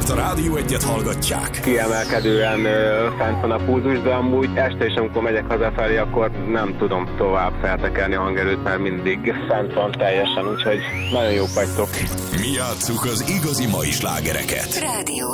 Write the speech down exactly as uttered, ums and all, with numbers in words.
mert a Rádió Egyet hallgatják. Kiemelkedően ö, fent van a pulzus, de amúgy este is, amikor megyek hazafelé, akkor nem tudom tovább feltekerni a hangerőt, mert mindig fent van teljesen, úgyhogy nagyon jók vagytok. Mi játsszuk az igazi mai slágereket. Rádió